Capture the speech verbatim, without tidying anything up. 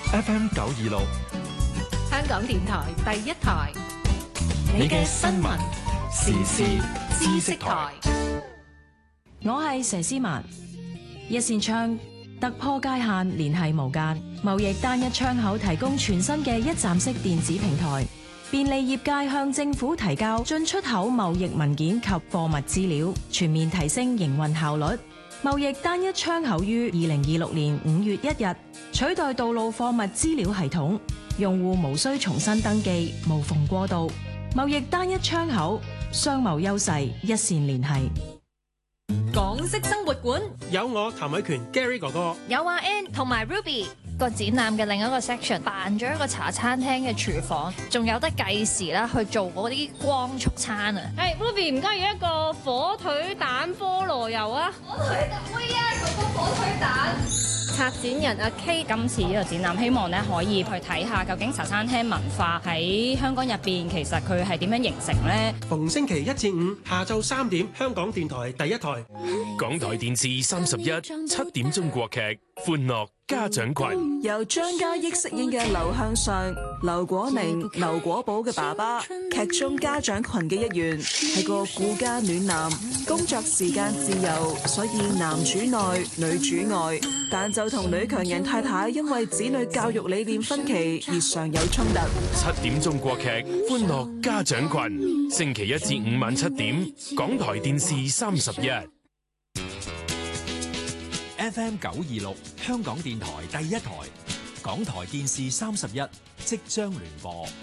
F M 九二六， 香港電台第一台， 你嘅新聞時事知識台。 我係佘詩曼。一扇窗突破界限，聯繫無間。貿易單一窗口提供全新嘅一站式電子平台，便利業界向政府提交進出口貿易文件及貨物資料，全面提升營運效率。貿易單一窗口於二零二六年五月一日取代道路貨物資料系統，用戶無需重新登記，無縫過渡。貿易單一窗口，商貿優勢一線聯繫。 港式生活館有我譚偉權 Gary 哥哥， 有阿 Ann 同埋 Ruby。個展覽嘅另一個 section 扮咗一個茶餐廳嘅廚房，仲有得計時啦去做嗰啲光速餐啊！ 誒、hey, Ruby 唔該要一個火腿蛋菠蘿油啊！ 火腿蛋會啊，嗰個火腿蛋。 策展人阿 K 今次呢個展覽，希望咧可以去睇下究竟茶餐廳文化喺香港入邊，其實佢係點樣形成呢？ 逢星期一至五下晝三點，香港電台第一台， 港台電視三十一七點鐘國劇《歡樂家長群》， 由張嘉益飾演嘅劉向上、劉果寧、劉果寶嘅爸爸，劇中家長群嘅一員，係個顧家暖男，工作時間自由，所以男主內女主外，但就同女強人太太因為子女教育理念分歧而常有衝突。 七點鐘國劇《歡樂家長群》，星期一至五晚七點，港台電視三十一。 F M 九二六香港電台第一台，港台電視三十一即將聯播。